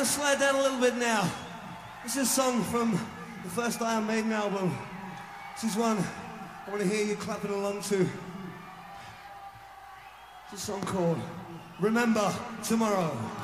gonna slide down a little bit now. This is a song from the first Iron Maiden album. This is one I want to hear you clapping along to. It's a song called Remember Tomorrow.